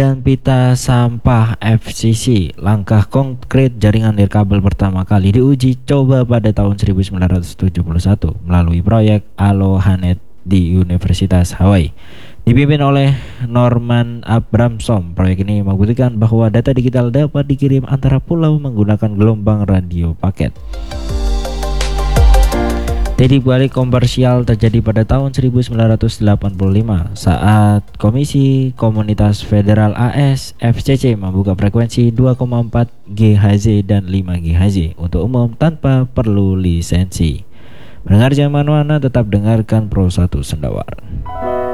Dan pita sampah FCC, langkah konkret jaringan nirkabel pertama kali diuji coba pada tahun 1971 melalui proyek Alohanet di Universitas Hawaii. Dipimpin oleh Norman Abramson, proyek ini membuktikan bahwa data digital dapat dikirim antara pulau menggunakan gelombang radio paket. Titik balik komersial terjadi pada tahun 1985 saat Komisi Komunitas Federal AS FCC membuka frekuensi 2,4 GHz dan 5 GHz untuk umum tanpa perlu lisensi. Mendengar zaman mana tetap dengarkan Pro 1 Sendawar.